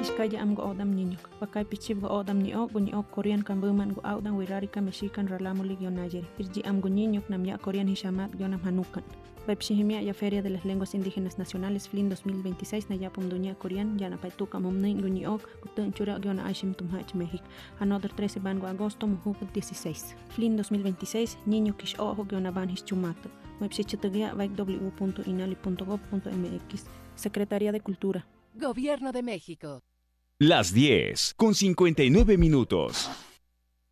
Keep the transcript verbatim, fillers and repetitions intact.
Iskaya am go odam niño. Bakay pichib go odam ni o, guni o Korean kambuman go audan wirarika mexican ralamo ligionayeri. Irji am go niño nam ya Korean hishamat gionam hanukan. Baipshihimia ya Feria de las Lenguas Indígenas Nacionales F L I N dos mil veintiséis na yapum dunia Korean ya na paituka momnin guni ok gutun chura giona aishim tumhach México. Another trece bango agosto muhubut dieciséis. F L I N dos mil veintiséis niño kish ojo giona ban hischumato. Website vaik w punto inali punto gov punto mx. Secretaría de Cultura. Gobierno de México. Las diez con cincuenta y nueve minutos.